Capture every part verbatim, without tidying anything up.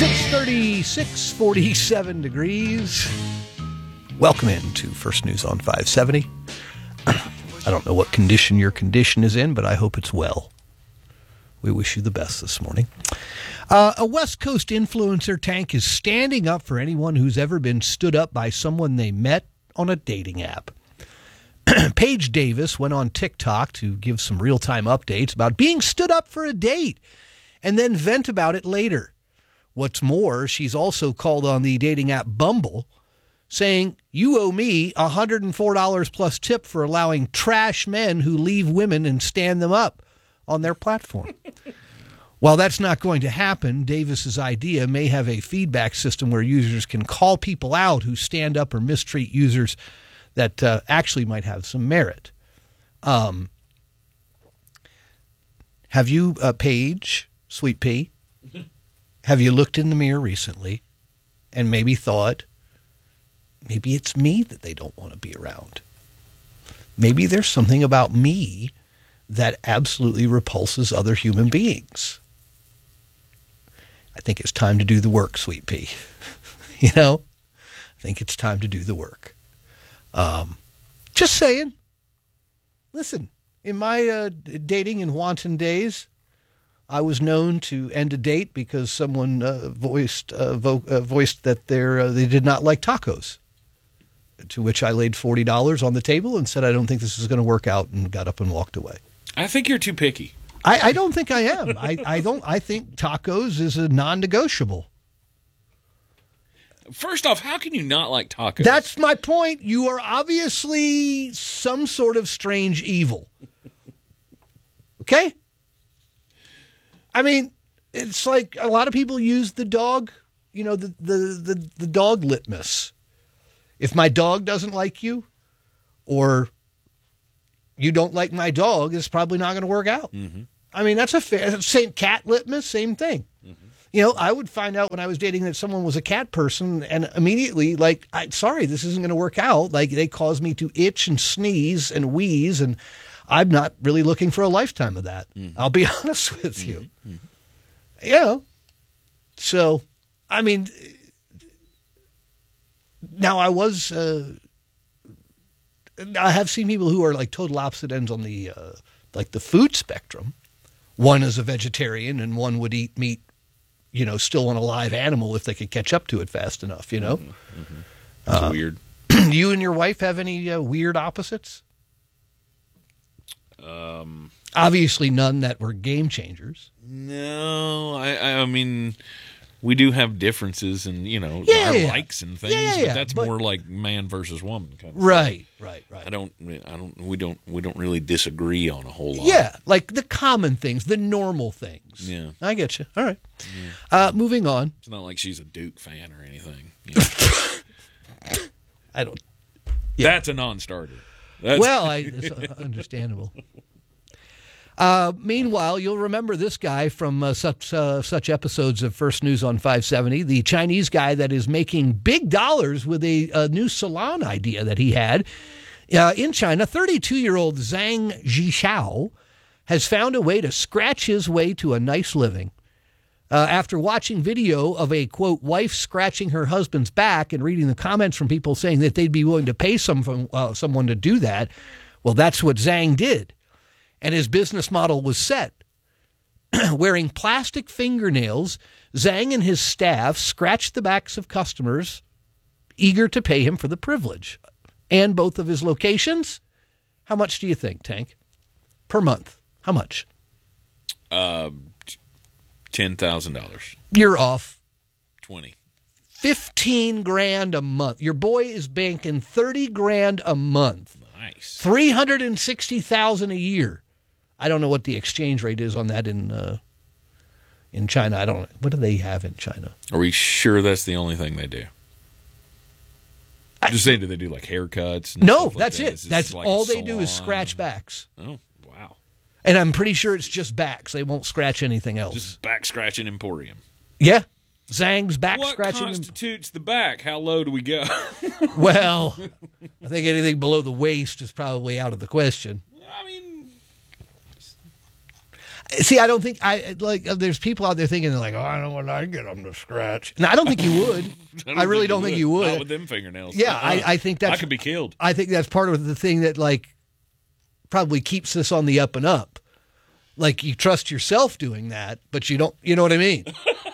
six thirty-six, forty-seven degrees. Welcome into First News on five seventy. I don't know what condition your condition is in, but I hope it's well. We wish you the best this morning. Uh, a West Coast influencer tank is standing up for anyone who's ever been stood up by someone they met on a dating app. Paige Davis went on TikTok to give some real-time updates about being stood up for a date and then vent about it later. What's more, she's also called on the dating app Bumble, saying, "You owe me one hundred four dollars plus tip for allowing trash men who leave women and stand them up on their platform." While that's not going to happen, Davis's idea may have a feedback system where users can call people out who stand up or mistreat users that uh, actually might have some merit. Um, have you, uh, Paige, Sweet Pea, have you looked in the mirror recently and maybe thought, maybe it's me that they don't want to be around? Maybe there's something about me that absolutely repulses other human beings. I think it's time to do the work, Sweet Pea. You know, I think it's time to do the work. Um, just saying. Listen, in my uh, dating and wanton days, I was known to end a date because someone uh, voiced uh, vo- uh, voiced that they're, uh, they did not like tacos. To which I laid forty dollars on the table and said, "I don't think this is going to work out," and got up and walked away. I think you're too picky. I, I don't think I am. I, I don't. I think tacos is a non-negotiable. First off, how can you not like tacos? That's my point. You are obviously some sort of strange evil. Okay? I mean, it's like a lot of people use the dog, you know, the, the, the, the dog litmus. If my dog doesn't like you, or you don't like my dog, it's probably not going to work out. Mm-hmm. I mean, that's a fair, same cat litmus, same thing. Mm-hmm. You know, I would find out when I was dating that someone was a cat person and immediately, like, I, sorry, this isn't going to work out. Like, they cause me to itch and sneeze and wheeze, and I'm not really looking for a lifetime of that. Mm-hmm. I'll be honest with you. Mm-hmm. You know, so, I mean, now I was, uh, I have seen people who are like total opposite ends on the, uh, like the food spectrum. One is a vegetarian and one would eat meat, you know, still on a live animal if they could catch up to it fast enough, you know? Mm-hmm. Mm-hmm. That's uh, weird. You and your wife have any uh, weird opposites? Um, Obviously none that were game changers. No, I, I mean, we do have differences in, you know, yeah, our yeah. likes and things, yeah, yeah, but yeah. that's but, more like man versus woman kind of right, thing. Right, right, I don't, I don't, we don't, we don't really disagree on a whole lot. Yeah, like the common things, the normal things. Yeah. I get you. All right. Yeah. Uh, moving on. It's not like she's a Duke fan or anything. You know? I don't. Yeah. That's a non-starter. That's... Well, I, it's understandable. Uh, meanwhile, you'll remember this guy from uh, such uh, such episodes of First News on five seventy, the Chinese guy that is making big dollars with a, a new salon idea that he had uh, in China. thirty-two-year-old Zhang Zhixiao has found a way to scratch his way to a nice living. Uh, after watching video of a, quote, wife scratching her husband's back and reading the comments from people saying that they'd be willing to pay some, uh, someone to do that, well, that's what Zhang did. And his business model was set. Wearing plastic fingernails, Zhang and his staff scratched the backs of customers eager to pay him for the privilege. And both of his locations, how much do you think, Tank? Per month. How much? Uh, ten thousand dollars. You're off. twenty. fifteen grand a month. Your boy is banking thirty grand a month. Nice. three hundred sixty thousand a year. I don't know what the exchange rate is on that in uh, in China. I don't. What do they have in China? Are we sure that's the only thing they do? I, Just saying, do they do like haircuts? And no, stuff that's like that? it. That's like all they do is scratch backs. Oh, wow. And I'm pretty sure it's just backs. They won't scratch anything else. Just back scratching emporium. Yeah. Zhang's back what scratching. What constitutes the back? How low do we go? Well, I think anything below the waist is probably out of the question. I mean, See, I don't think I like. There's people out there thinking like, "Oh, I don't want to get them to scratch." And I don't think you would. I, I really don't think you would. Not with them fingernails. Yeah, uh-uh. I, I think that's. I could be killed. I think that's part of the thing that like probably keeps us on the up and up. Like you trust yourself doing that, but you don't. You know what I mean?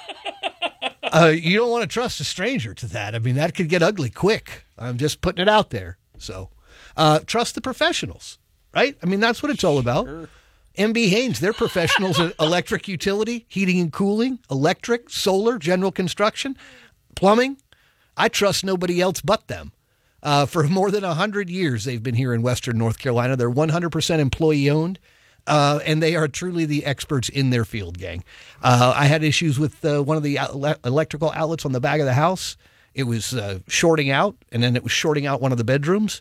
uh, you don't want to trust a stranger to that. I mean, that could get ugly quick. I'm just putting it out there. So, uh, trust the professionals, right? I mean, that's what it's all about. Sure. M B Haynes, they're professionals in electric utility, heating and cooling, electric, solar, general construction, plumbing. I trust nobody else but them. Uh, for more than one hundred years, they've been here in Western North Carolina. They're one hundred percent employee-owned, uh, and they are truly the experts in their field, gang. Uh, I had issues with uh, one of the out- electrical outlets on the back of the house. It was uh, shorting out, and then it was shorting out one of the bedrooms.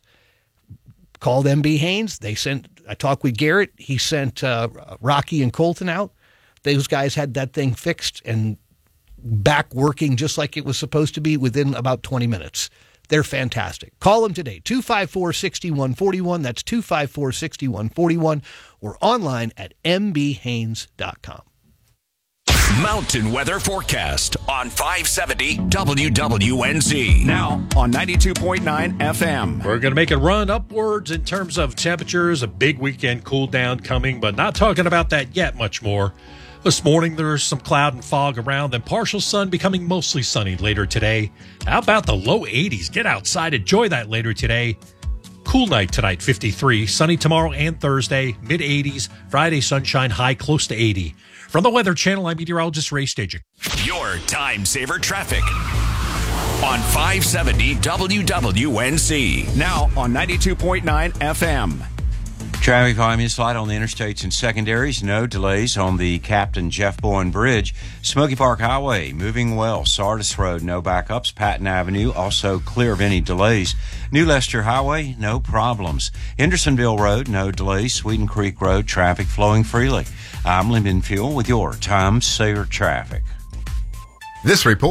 Called M B Haynes. They sent, I talked with Garrett. He sent uh, Rocky and Colton out. Those guys had that thing fixed and back working just like it was supposed to be within about twenty minutes. They're fantastic. Call them today, two five four, six one four one. That's two five four, six one four one, or online at m b haynes dot com. Mountain weather forecast on five seventy W W N Z. Now on ninety-two point nine F M. We're going to make a run upwards in terms of temperatures. A big weekend cool down coming, but not talking about that yet much more. This morning, there's some cloud and fog around, then partial sun becoming mostly sunny later today. How about the low eighties? Get outside, enjoy that later today. Cool night tonight, fifty-three. Sunny tomorrow and Thursday, mid eighties. Friday, sunshine, high close to eighty. From the Weather Channel, I'm meteorologist Ray Staging. Your time saver traffic on five seventy W W N Z. Now on ninety-two point nine F M. Traffic volume is light on the interstates and secondaries. No delays on the Captain Jeff Bowen Bridge. Smoky Park Highway moving well. Sardis Road, no backups. Patton Avenue, also clear of any delays. New Leicester Highway, no problems. Hendersonville Road, no delays. Sweden Creek Road, traffic flowing freely. I'm Lyndon Fuel with your time saver traffic. This report